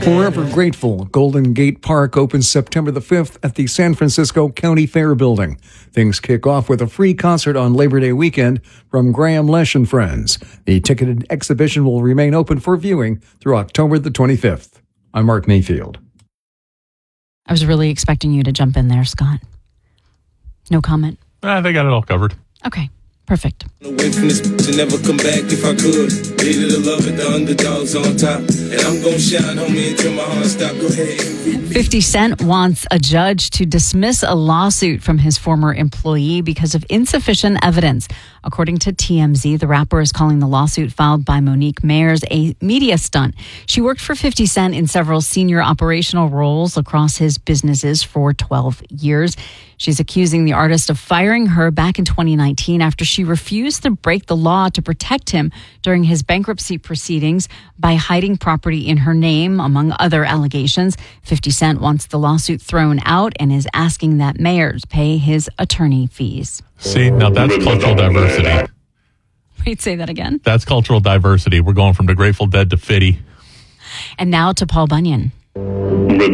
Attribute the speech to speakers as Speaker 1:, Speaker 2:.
Speaker 1: Forever Grateful Golden Gate Park opens September the 5th at the San Francisco County Fair Building. Things kick off with a free concert on Labor Day weekend from Graham Lesh and Friends. The ticketed exhibition will remain open for viewing through October the 25th. I'm Mark Mayfield.
Speaker 2: I was really expecting you to jump in there, Scott. No comment?
Speaker 3: They got it all covered.
Speaker 2: Okay, perfect.
Speaker 4: Away from this and never come back if I could. Needed to love it, the underdogs on top. And I'm gonna shine, homie, until my heart stop. Go ahead.
Speaker 2: 50 Cent wants a judge to dismiss a lawsuit from his former employee because of insufficient evidence. According to TMZ, the rapper is calling the lawsuit filed by Monique Mayers a media stunt. She worked for 50 Cent in several senior operational roles across his businesses for 12 years. She's accusing the artist of firing her back in 2019 after she refused to break the law to protect him during his bankruptcy proceedings by hiding property in her name, among other allegations. 50 Cent wants the lawsuit thrown out and is asking that Mayers pay his attorney fees.
Speaker 3: See, now that's cultural diversity.
Speaker 2: Wait, say that again.
Speaker 3: That's cultural diversity. We're going from the Grateful Dead to Fitty.
Speaker 2: And now to Paul Bunyan.
Speaker 5: With